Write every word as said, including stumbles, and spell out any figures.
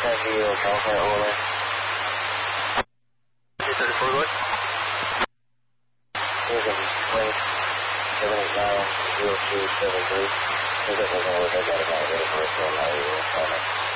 View, California, over. two thirty-four, go ahead. Here's a plate, seven eight nine, zero two seven three. Here's a plate, I got a guy ready for it, so I'm not even